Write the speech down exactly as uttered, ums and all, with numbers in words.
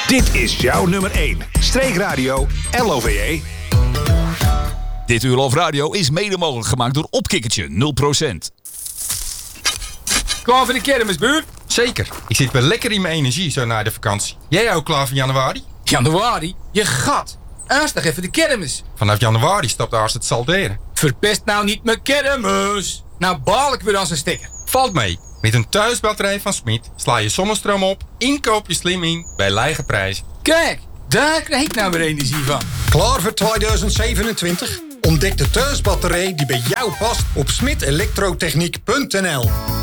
Dit is jouw nummer één. Streekradio L O V E. Dit uur Love Radio is mede mogelijk gemaakt door Opkikkertje nul procent. Klaar voor de kermisbuurt? Zeker. Ik zit wel lekker in mijn energie zo na de vakantie. Jij ook klaar voor januari? Januari? Je gat. Eerst nog even de kermis. Vanaf januari stapt Aars het salderen. Verpest nou niet mijn kermis. Nou baal ik weer aan zijn stekker. Valt mee. Met een thuisbatterij van Smit sla je zonnestroom op, inkoop je slim in bij lage prijzen. Kijk, daar krijg ik nou weer energie van. Klaar voor tweeduizend zevenentwintig? Ontdek de thuisbatterij die bij jou past op smit elektrotechniek punt n l.